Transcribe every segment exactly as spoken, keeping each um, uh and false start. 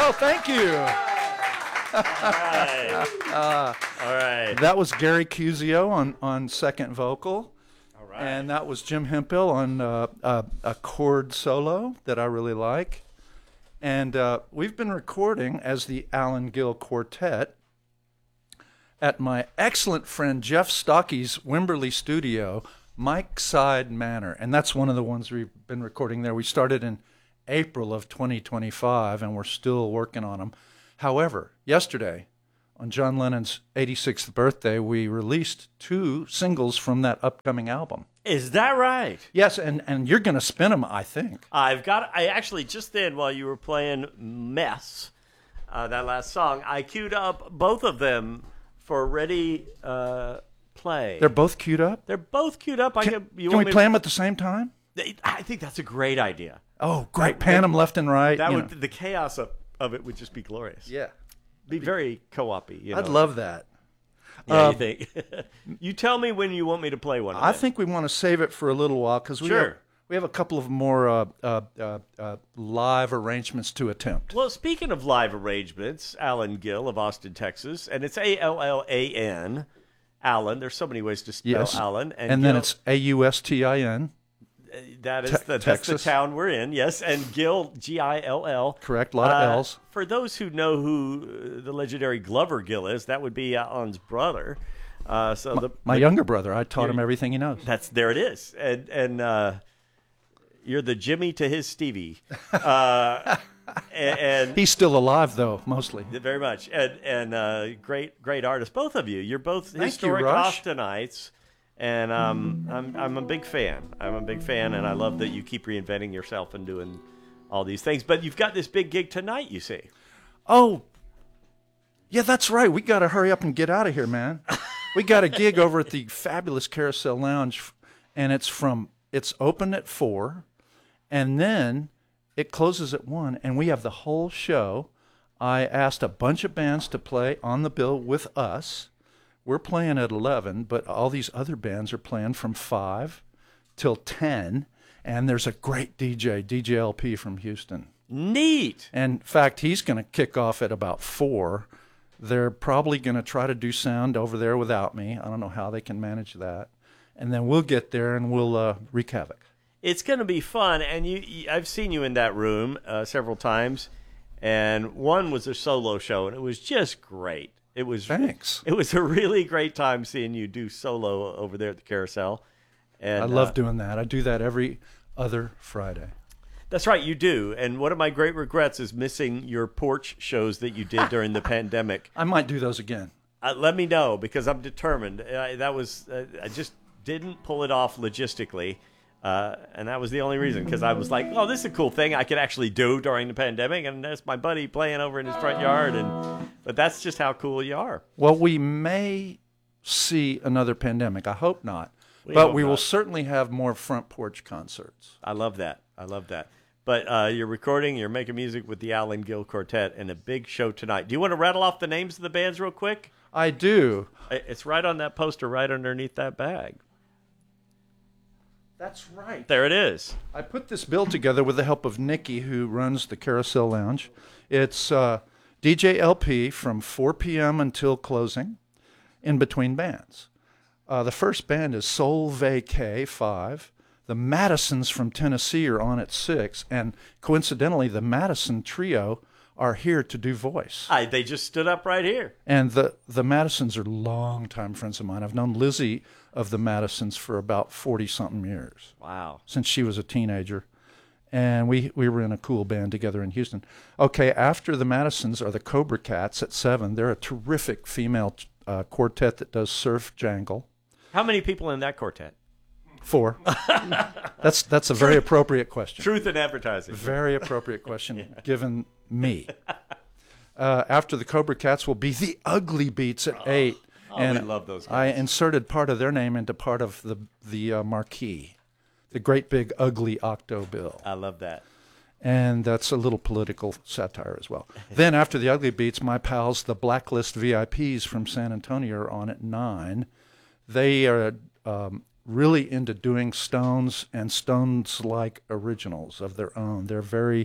Oh, thank you. All right. uh, All right. That was Gary Cusio on, on second vocal. All right. And that was Jim Hemphill on uh, uh, a chord solo that I really like. And uh, we've been recording as the Alan Gill Quartet at my excellent friend Jeff Stockey's Wimberley studio, Mike Side Manor. And that's one of the ones we've been recording there. We started in April of twenty twenty-five, and we're still working on them. However, yesterday, on John Lennon's eighty-sixth birthday, we released two singles from that upcoming album. Is that right? Yes, and, and you're going to spin them, I think. I've got, I actually, just then while you were playing Mess, uh, that last song, I queued up both of them for ready uh, play. They're both queued up? They're both queued up. I Can, can, you can we want play me them at the same time? to, I think that's a great idea. Oh, great. That- Pan that- them left and right. That you would know. the chaos of, of it would just be glorious. Yeah. Be very co-op-y. You know? I'd love that. Yeah, Uh, you think? You tell me when you want me to play one. Of I them. think we want to save it for a little while because we, Sure. have, we have a couple of more uh, uh, uh, uh, live arrangements to attempt. Well, speaking of live arrangements, Alan Gill of Austin, Texas, and it's A L L A N, Alan. There's so many ways to spell Yes. Alan. And, And, then Gill- it's A U S T I N. that is Te- the that's Texas. the town we're in. Yes, and Gill, G I L L. Correct, a lot of Uh, L's. For those who know who uh, the legendary Glover Gill is, that would be Alan's brother. Uh, so the, My the- younger brother, I taught You're- him everything he knows. That's there it is, and and uh, you're the Jimmy to his Stevie, uh, and, and He's still alive, though, mostly. very much, and and uh, great great artists, both of you. You're both Thank you, historic Rush. Austinites, and um, I'm I'm a big fan. I'm a big fan, and I love that you keep reinventing yourself and doing all these things. But you've got this big gig tonight, you see. Oh, yeah, that's right. We got to hurry up and get out of here, man. We got a gig over at the fabulous Carousel Lounge, and it's from it's open at four, and then it closes at one, and we have the whole show. I asked a bunch of bands to play on the bill with us. We're playing at eleven, but all these other bands are playing from five till ten, and there's a great D J, D J L P from Houston. Neat. And in fact, he's going to kick off at about four. They're probably going to try to do sound over there without me. I don't know how they can manage that. And then we'll get there and we'll uh, wreak havoc. It's going to be fun, and you, you I've seen you in that room uh, several times, and one was a solo show, and it was just great. It was Thanks. It was a really great time seeing you do solo over there at the Carousel. And I love uh, doing that. I do that every other Friday. That's right, you do. And one of my great regrets is missing your porch shows that you did during the pandemic. I might do those again. Uh, let me know, because I'm determined. Uh, that was uh, I just didn't pull it off logistically, uh, and that was the only reason. Because I was like, "Oh, this is a cool thing I could actually do during the pandemic," and there's my buddy playing over in his front yard. And but that's just how cool you are. Well, we may see another pandemic. I hope not. We but hope we will not. certainly have more front porch concerts. I love that. I love that. But uh, you're recording, you're making music with the Alan Gill Quartet, and a big show tonight. Do you want to rattle off the names of the bands real quick? I do. I- It's right on that poster, right underneath that bag. That's right. There it is. I put this bill together with the help of Nikki, who runs the Carousel Lounge. It's uh, D J L P from four p.m. until closing, in between bands. Uh, the first band is Soul Vacay, five. The Madisons from Tennessee are on at six. And coincidentally, the Madison Trio are here to do voice. I, they just stood up right here. And the, the Madisons are longtime friends of mine. I've known Lizzie of the Madisons for about forty-something years, Wow. since she was a teenager. And we, we were in a cool band together in Houston. Okay, after the Madisons are the Cobra Cats at seven. They're a terrific female uh, quartet that does surf jangle. How many people in that quartet? Four. that's that's a very appropriate question. Truth in advertising. Very appropriate question, given me. Uh, after the Cobra Cats will be the Ugly Beats at eight. Oh, and we love those I guys. inserted part of their name into part of the the uh, marquee, the great big ugly octo bill. I love that. And that's a little political satire as well. Then after the Ugly Beats, my pals, the Blacklist V I Ps from San Antonio, are on at nine. They are um, really into doing Stones and Stones-like originals of their own. They're very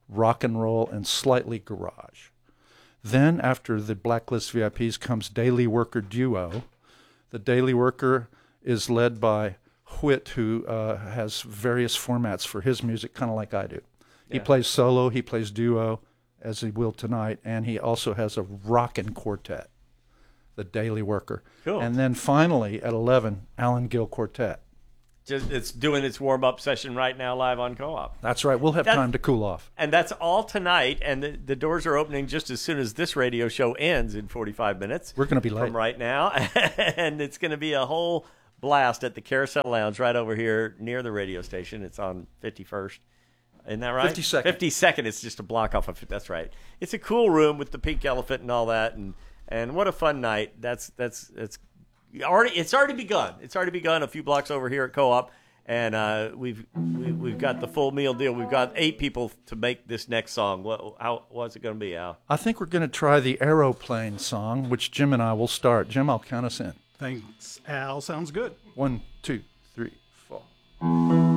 rock and roll, and slightly garage. Then after the Blacklist V I Ps comes Daily Worker Duo. The Daily Worker is led by Whit, who uh, has various formats for his music, kind of like I do. He Yeah. plays solo, he plays duo, as he will tonight, and he also has a rockin' quartet, the Daily Worker. Cool. And then finally, at eleven, Alan Gill Quartet. Just it's doing its warm up session right now live on Co-op. That's right. We'll have That- time to cool off. And that's all tonight, and the, the doors are opening just as soon as this radio show ends in forty-five minutes. We're going to be late. From right now, and it's going to be a whole blast at the Carousel Lounge right over here near the radio station. It's on fifty-first. Isn't that right? fifty-second. fifty-second. It's just a block off of it. That's right. It's a cool room with the pink elephant and all that, and and what a fun night. That's that's that's already it's already begun. It's already begun a few blocks over here at Co-op, and uh, we've we, we've got the full meal deal. We've got eight people to make this next song. What how what's it going to be, Al? I think we're going to try the Aeroplane song, which Jim and I will start. Jim, I'll count us in. Thanks, Al. Sounds good. One, two, three, four.